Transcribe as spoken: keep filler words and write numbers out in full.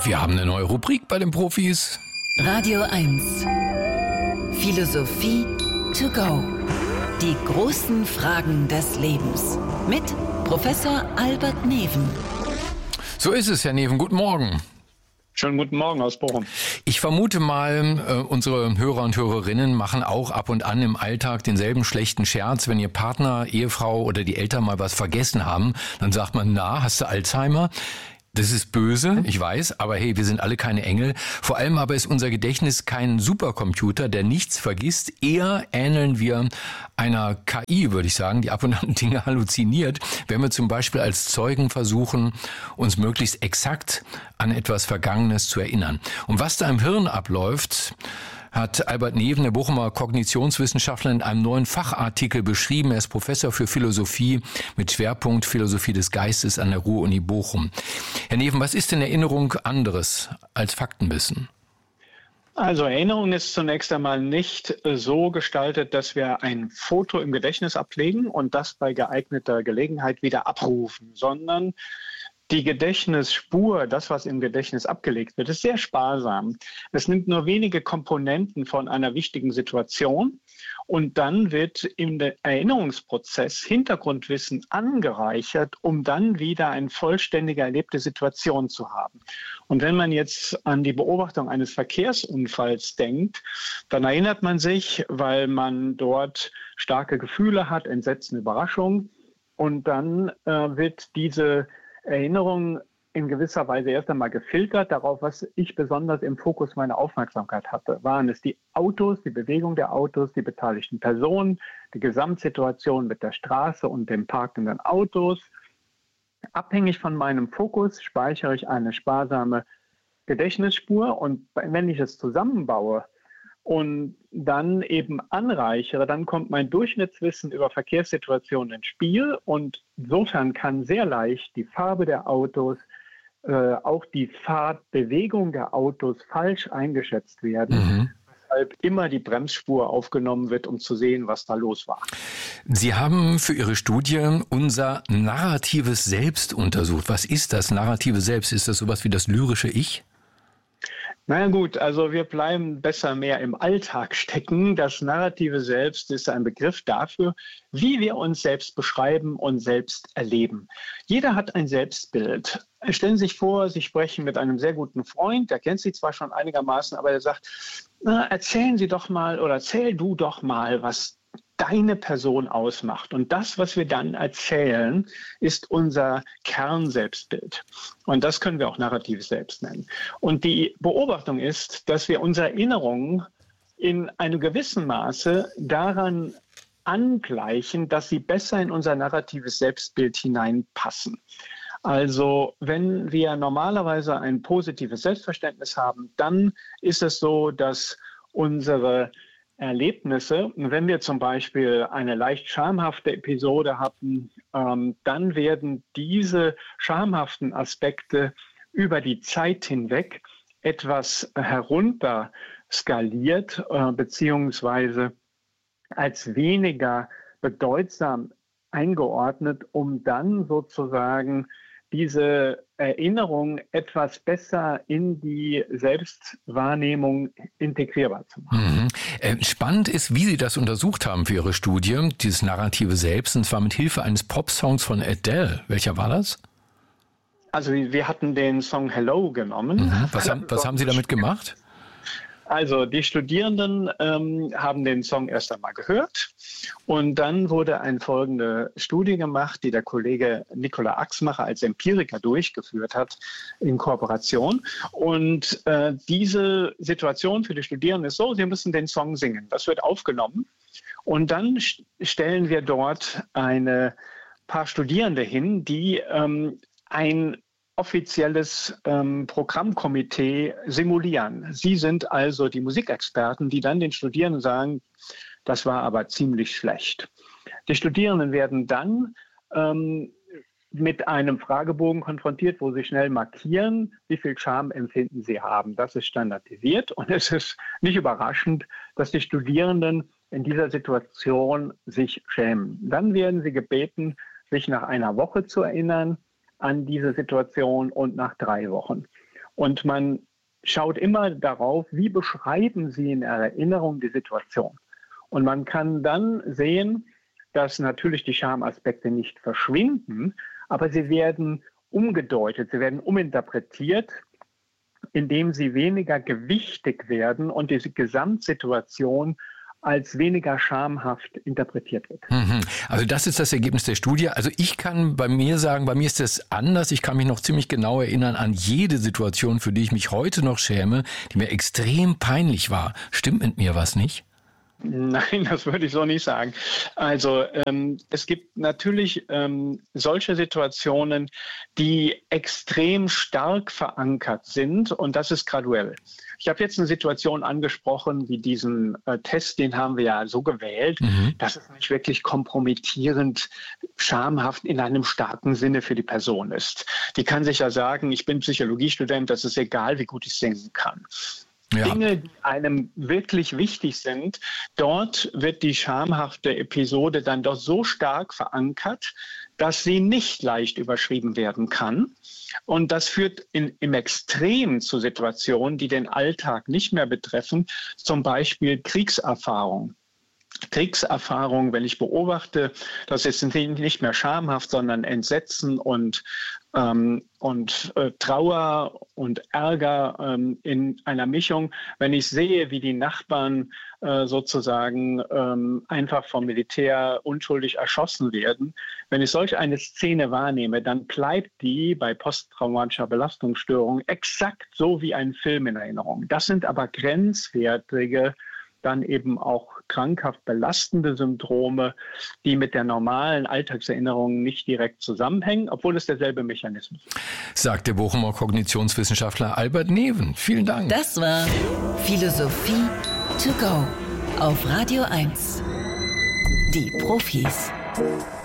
Wir haben eine neue Rubrik bei den Profis. Radio eins. Philosophie to go. Die großen Fragen des Lebens. Mit Professor Albert Neven. So ist es, Herr Neven. Guten Morgen. Schönen guten Morgen aus Bochum. Ich vermute mal, äh, unsere Hörer und Hörerinnen machen auch ab und an im Alltag denselben schlechten Scherz. Wenn ihr Partner, Ehefrau oder die Eltern mal was vergessen haben, dann sagt man, na, hast du Alzheimer? Das ist böse, ich weiß, aber hey, wir sind alle keine Engel. Vor allem aber ist unser Gedächtnis kein Supercomputer, der nichts vergisst. Eher ähneln wir einer K I, würde ich sagen, die ab und an Dinge halluziniert, wenn wir zum Beispiel als Zeugen versuchen, uns möglichst exakt an etwas Vergangenes zu erinnern. Und was da im Hirn abläuft, hat Albert Neven, der Bochumer Kognitionswissenschaftler, in einem neuen Fachartikel beschrieben. Er ist Professor für Philosophie mit Schwerpunkt Philosophie des Geistes an der Ruhr-Uni Bochum. Herr Neven, was ist denn Erinnerung anderes als Faktenwissen? Also Erinnerung ist zunächst einmal nicht so gestaltet, dass wir ein Foto im Gedächtnis ablegen und das bei geeigneter Gelegenheit wieder abrufen, sondern die Gedächtnisspur, das, was im Gedächtnis abgelegt wird, ist sehr sparsam. Es nimmt nur wenige Komponenten von einer wichtigen Situation und dann wird im Erinnerungsprozess Hintergrundwissen angereichert, um dann wieder eine vollständige erlebte Situation zu haben. Und wenn man jetzt an die Beobachtung eines Verkehrsunfalls denkt, dann erinnert man sich, weil man dort starke Gefühle hat, Entsetzen, Überraschung, und dann äh, wird diese Erinnerung in gewisser Weise erst einmal gefiltert darauf, was ich besonders im Fokus meiner Aufmerksamkeit hatte. Waren es die Autos, die Bewegung der Autos, die beteiligten Personen, die Gesamtsituation mit der Straße und den parkenden Autos? Abhängig von meinem Fokus speichere ich eine sparsame Gedächtnisspur und wenn ich es zusammenbaue und dann eben anreichere, dann kommt mein Durchschnittswissen über Verkehrssituationen ins Spiel und insofern kann sehr leicht die Farbe der Autos, äh, auch die Fahrtbewegung der Autos falsch eingeschätzt werden, mhm. weshalb immer die Bremsspur aufgenommen wird, um zu sehen, was da los war. Sie haben für Ihre Studie unser narratives Selbst untersucht. Was ist das narrative Selbst? Ist das sowas wie das lyrische Ich? Na ja, gut, also wir bleiben besser mehr im Alltag stecken. Das narrative Selbst ist ein Begriff dafür, wie wir uns selbst beschreiben und selbst erleben. Jeder hat ein Selbstbild. Stellen Sie sich vor, Sie sprechen mit einem sehr guten Freund, der kennt Sie zwar schon einigermaßen, aber der sagt, na, erzählen Sie doch mal oder erzähl du doch mal, was deine Person ausmacht. Und das, was wir dann erzählen, ist unser Kernselbstbild. Und das können wir auch narratives Selbst nennen. Und die Beobachtung ist, dass wir unsere Erinnerungen in einem gewissen Maße daran angleichen, dass sie besser in unser narratives Selbstbild hineinpassen. Also wenn wir normalerweise ein positives Selbstverständnis haben, dann ist es so, dass unsere Erlebnisse, wenn wir zum Beispiel eine leicht schamhafte Episode hatten, ähm, dann werden diese schamhaften Aspekte über die Zeit hinweg etwas herunter skaliert, äh, beziehungsweise als weniger bedeutsam eingeordnet, um dann sozusagen diese Erinnerung etwas besser in die Selbstwahrnehmung integrierbar zu machen. Mhm. Spannend ist, wie Sie das untersucht haben für Ihre Studie, dieses narrative Selbst, und zwar mit Hilfe eines Popsongs von Adele. Welcher war das? Also wir hatten den Song Hello genommen. Mhm. Was, haben, was haben Sie damit gemacht? Also die Studierenden ähm, haben den Song erst einmal gehört und dann wurde eine folgende Studie gemacht, die der Kollege Nicola Axmacher als Empiriker durchgeführt hat in Kooperation. Und äh, diese Situation für die Studierenden ist so, sie müssen den Song singen. Das wird aufgenommen und dann st- stellen wir dort eine paar Studierende hin, die ähm, ein offizielles ähm, Programmkomitee simulieren. Sie sind also die Musikexperten, die dann den Studierenden sagen, das war aber ziemlich schlecht. Die Studierenden werden dann ähm, mit einem Fragebogen konfrontiert, wo sie schnell markieren, wie viel Scham empfinden sie haben. Das ist standardisiert und es ist nicht überraschend, dass die Studierenden in dieser Situation sich schämen. Dann werden sie gebeten, sich nach einer Woche zu erinnern an diese Situation und nach drei Wochen. Und man schaut immer darauf, wie beschreiben Sie in Ihrer Erinnerung die Situation. Und man kann dann sehen, dass natürlich die Schamaspekte nicht verschwinden, aber sie werden umgedeutet, sie werden uminterpretiert, indem sie weniger gewichtig werden und diese Gesamtsituation als weniger schamhaft interpretiert wird. Also das ist das Ergebnis der Studie. Also ich kann bei mir sagen, bei mir ist das anders. Ich kann mich noch ziemlich genau erinnern an jede Situation, für die ich mich heute noch schäme, die mir extrem peinlich war. Stimmt mit mir was nicht? Nein, das würde ich so nicht sagen. Also ähm, es gibt natürlich ähm, solche Situationen, die extrem stark verankert sind und das ist graduell. Ich habe jetzt eine Situation angesprochen, wie diesen äh, Test, den haben wir ja so gewählt, mhm. dass es nicht wirklich kompromittierend, schamhaft in einem starken Sinne für die Person ist. Die kann sich ja sagen, ich bin Psychologiestudent, das ist egal, wie gut ich singen kann. Ja. Dinge, die einem wirklich wichtig sind, dort wird die schamhafte Episode dann doch so stark verankert, dass sie nicht leicht überschrieben werden kann. Und das führt in, im Extrem zu Situationen, die den Alltag nicht mehr betreffen, zum Beispiel Kriegserfahrung. Kriegserfahrung, wenn ich beobachte, das ist nicht mehr schamhaft, sondern Entsetzen und, ähm, und äh, Trauer und Ärger ähm, in einer Mischung. Wenn ich sehe, wie die Nachbarn äh, sozusagen ähm, einfach vom Militär unschuldig erschossen werden, wenn ich solch eine Szene wahrnehme, dann bleibt die bei posttraumatischer Belastungsstörung exakt so wie ein Film in Erinnerung. Das sind aber grenzwertige, dann eben auch krankhaft belastende Symptome, die mit der normalen Alltagserinnerung nicht direkt zusammenhängen, obwohl es derselbe Mechanismus ist. Sagt der Bochumer Kognitionswissenschaftler Albert Neven. Vielen Dank. Das war Philosophie to go auf Radio eins. Die Profis.